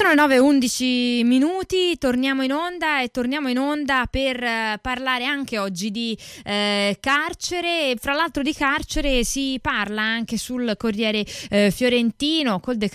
Sono le 9:11 minuti, torniamo in onda per parlare anche oggi di carcere. Fra l'altro di carcere si parla anche sul Corriere Fiorentino col decreto